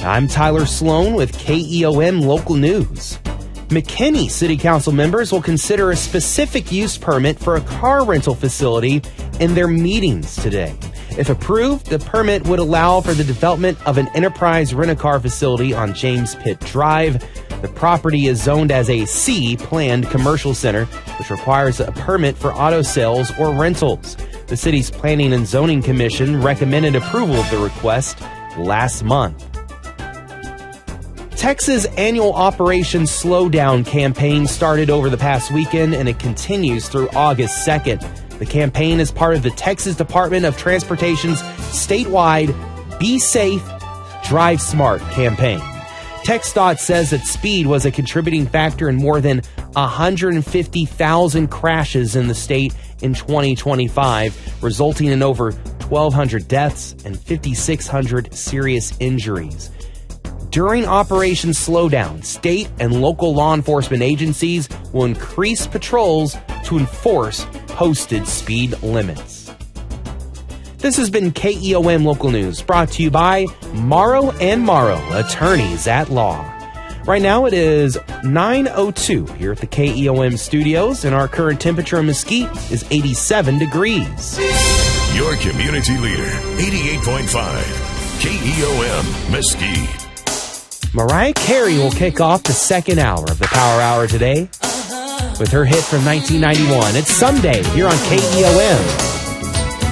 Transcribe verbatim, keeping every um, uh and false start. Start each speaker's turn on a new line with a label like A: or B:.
A: I'm Tyler Sloan with K E O M Local News. McKinney City Council members will consider a specific use permit for a car rental facility in their meetings today. If approved, the permit would allow for the development of an enterprise rent-a-car facility on James Pitt Drive. The property is zoned as a C planned commercial center, which requires a permit for auto sales or rentals. The city's Planning and Zoning Commission recommended approval of the request last month. Texas' annual Operation Slowdown campaign started over the past weekend, and it continues through August second. The campaign is part of the Texas Department of Transportation's statewide Be Safe, Drive Smart campaign. TxDOT says that speed was a contributing factor in more than one hundred fifty thousand crashes in the state in twenty twenty-five, resulting in over twelve hundred deaths and five thousand six hundred serious injuries. During Operation Slowdown, state and local law enforcement agencies will increase patrols to enforce posted speed limits. This has been K E O M Local News, brought to you by Morrow and Morrow, attorneys at law. Right now it is nine oh two here at the K E O M studios, and our current temperature in Mesquite is eighty-seven degrees.
B: Your community leader, eighty-eight point five, K E O M Mesquite.
A: Mariah Carey will kick off the second hour of the Power Hour today with her hit from nineteen ninety-one. It's Someday here on K E O M.